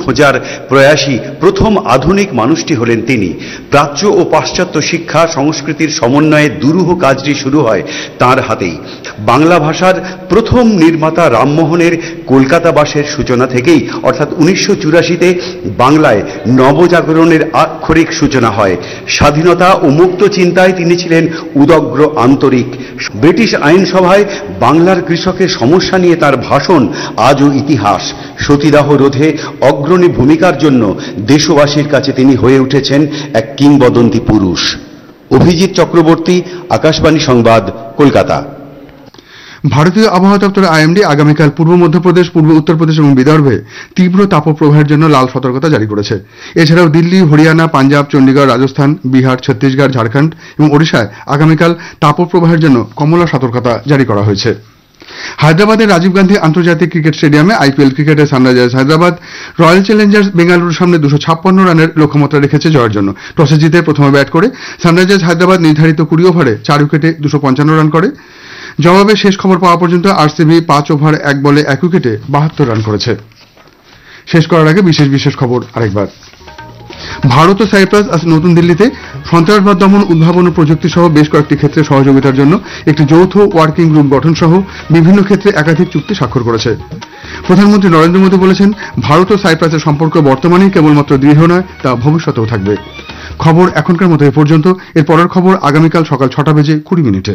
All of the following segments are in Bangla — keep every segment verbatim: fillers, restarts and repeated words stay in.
খোঁজার প্রয়াসী প্রথম আধুনিক মানুষটি হলেন তিনি। প্রাচ্য ও পাশ্চাত্য শিক্ষা সংস্কৃতির সমন্বয়ে দুরূহ কাজটি শুরু হয় তাঁর হাতেই। বাংলা ভাষার প্রথম নির্মাতা রামমোহনের কলকাতা বাসের সূচনা থেকেই অর্থাৎ উনিশশো চুরাশিতে বাংলায় নবজাগরণের আক্ষরিক সূচনা হয়। স্বাধীনতা ও মুক্ত চিন্তায় তিনি ছিলেন উদগ্র আন্তরিক। ব্রিটিশ আইনসভায় বাংলার কৃষকের সমস্যা নিয়ে তার ভাষণ আজও ইতিহাস। সতীদাহ রোধে অগ্রণী ভূমিকার জন্য দেশবাসীর কাছে তিনি হয়ে উঠেছেন এক কিংবদন্তি পুরুষ। অভিজিৎ চক্রবর্তী, আকাশবাণী সংবাদ, কলকাতা। ভারতীয় আবহাওয়া দপ্তর আইএমডি আগামীকাল পূর্ব মধ্যপ্রদেশ, পূর্ব উত্তরপ্রদেশ এবং বিদর্ভে তীব্র তাপপ্রবাহের জন্য লাল সতর্কতা জারি করেছে। এছাড়াও দিল্লি, হরিয়ানা, পাঞ্জাব, চণ্ডীগড়, রাজস্থান, বিহার, ছত্তিশগড়, ঝাড়খণ্ড এবং ওড়িশায় আগামীকাল তাপপ্রবাহের জন্য কমলা সতর্কতা জারি করা হয়েছে। হায়দ্রাবাদের রাজীব গান্ধী আন্তর্জাতিক ক্রিকেট স্টেডিয়ামে আইপিএল ক্রিকেটে সানরাইজার্স হায়দ্রাবাদ রয়্যাল চ্যালেঞ্জার্স বেঙ্গালুরুর সামনে দুশো ছাপ্পান্ন রানের লক্ষ্যমাত্রা রেখেছে জয়ের জন্য। টসে জিতে প্রথমে ব্যাট করে সানরাইজার্স হায়দ্রাবাদ নির্ধারিত কুড়ি ওভারে চার উইকেটে দুশো পঞ্চান্ন রান করে। জবাবে শেষ খবর পাওয়া পর্যন্ত আরসিবি পাঁচ ওভার এক বলে এক উইকেটে বাহাত্তর রান করেছে। শেষ করার আগে বিশেষ বিশেষ খবর আরেকবার। ভারত ও সাইপ্রাস আজ নতুন দিল্লিতে সন্ত্রাসবাদ দমন, উদ্ভাবন ও প্রযুক্তি সহ বেশ কয়েকটি ক্ষেত্রে সহযোগিতার জন্য একটি যৌথ ওয়ার্কিং গ্রুপ গঠন সহ বিভিন্ন ক্ষেত্রে একাধিক চুক্তি স্বাক্ষর করেছে। প্রধানমন্ত্রী নরেন্দ্র মোদী বলেছেন, ভারত ও সাইপ্রাসের সম্পর্ক বর্তমানেই কেবলমাত্র দৃঢ় নয়, তা ভবিষ্যতেও থাকবে। খবর এখনকার মতো এ পর্যন্ত। এর পরের খবর আগামীকাল সকাল ছটা বেজে কুড়ি মিনিটে।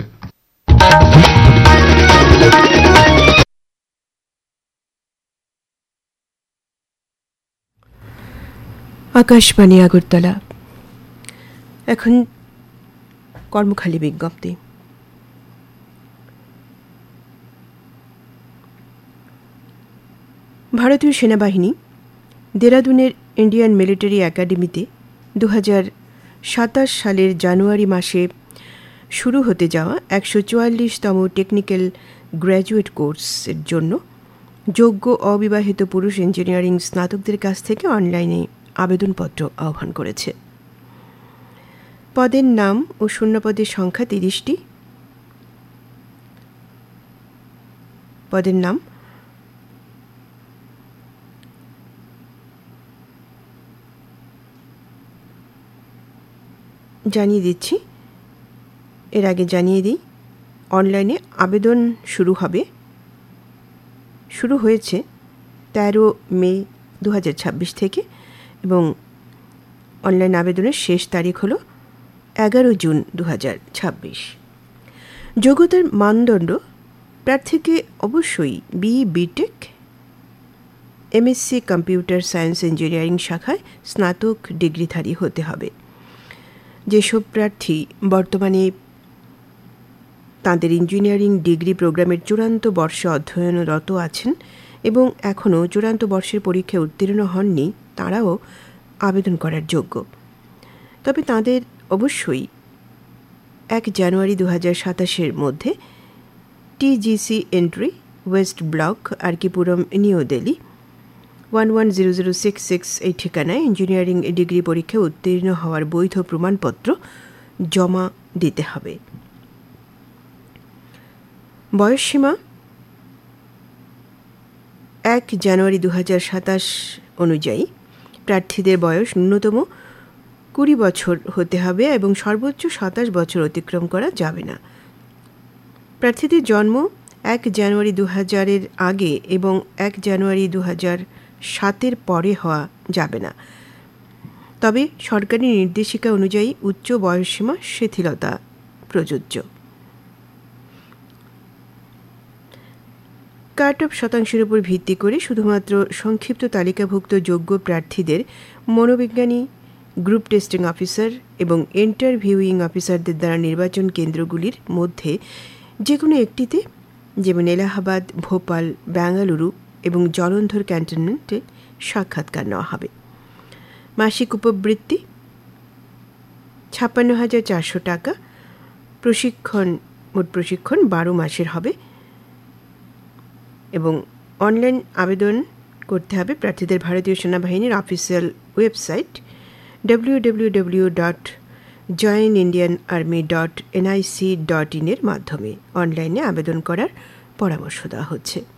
আকাশবাণী আগরতলা। এখন কর্মখালী বিজ্ঞপ্তি। ভারতীয় সেনাবাহিনী দেরাদুনের ইন্ডিয়ান মিলিটারি একাডেমিতে দু হাজার সাতাশ সালের জানুয়ারি মাসে শুরু হতে যাওয়া একশো চুয়াল্লিশতম টেকনিক্যাল গ্র্যাজুয়েট কোর্সের জন্য যোগ্য অবিবাহিত পুরুষ ইঞ্জিনিয়ারিং স্নাতকদের কাছ থেকে অনলাইনে আবেদনপত্র আহ্বান করেছে। পদের নাম ও শূন্যপদের সংখ্যা তিরিশটি। পদের নাম জানিয়ে দিচ্ছি, এর আগে জানিয়ে দিই, অনলাইনে আবেদন শুরু হবে শুরু হয়েছে তেরো মে দু হাজার ছাব্বিশ থেকে এবং অনলাইন আবেদনের শেষ তারিখ হল এগারো জুন দু হাজার ছাব্বিশ। যোগ্যতার মানদণ্ড প্রার্থীকে অবশ্যই B B Tech, MSc computer science engineering শাখায় স্নাতক ডিগ্রিধারী হতে হবে। যেসব প্রার্থী বর্তমানে তাঁদের ইঞ্জিনিয়ারিং ডিগ্রি প্রোগ্রামের চূড়ান্ত বর্ষে অধ্যয়নরত আছেন এবং এখনও চূড়ান্ত বর্ষের পরীক্ষায় উত্তীর্ণ হননি, তাঁরাও আবেদন করার যোগ্য। তবে তাঁদের অবশ্যই এক জানুয়ারি দু হাজার সাতাশের মধ্যে টিজিসি entry, West block, আরকিপুরম, new Delhi one one zero zero six six এই ঠিকানায় ইঞ্জিনিয়ারিং ডিগ্রি পরীক্ষায় উত্তীর্ণ হওয়ার বৈধ প্রমাণপত্র জমা দিতে হবে। বয়সসীমা এক জানুয়ারি দু হাজার সাতাশ অনুযায়ী প্রার্থীদের বয়স ন্যূনতম কুড়ি বছর হতে হবে এবং সর্বোচ্চ সাতাশ বছর অতিক্রম করা যাবে না। প্রার্থীদের জন্ম এক জানুয়ারি দু হাজারের আগে এবং এক জানুয়ারি দু হাজার সাতের পরে হওয়া যাবে না। তবে সরকারি নির্দেশিকা অনুযায়ী উচ্চ বয়সসীমা শিথিলতা প্রযোজ্য। কাট অফ শতাংশের উপর ভিত্তি করে শুধুমাত্র সংক্ষিপ্ত তালিকাভুক্ত যোগ্য প্রার্থীদের মনোবিজ্ঞানী, গ্রুপ টেস্টিং অফিসার এবং ইন্টারভিউইং অফিসারদের দ্বারা নির্বাচন কেন্দ্রগুলির মধ্যে যে কোনো একটিতে, যেমন এলাহাবাদ, ভোপাল, বেঙ্গালুরু এবং জলন্ধর ক্যান্টনমেন্টে সাক্ষাৎকার নেওয়া হবে। মাসিক উপবৃত্তি ছাপ্পান্ন হাজার চারশো টাকা। প্রশিক্ষণ মোট প্রশিক্ষণ বারো মাসের হবে এবং অনলাইন আবেদন করতে হবে প্রার্থীদের ভারতীয় সেনাবাহিনীর official website W W W dot join Indian army dot NIC dot ইনের মাধ্যমে অনলাইনে আবেদন করার পরামর্শ দেওয়া হচ্ছে।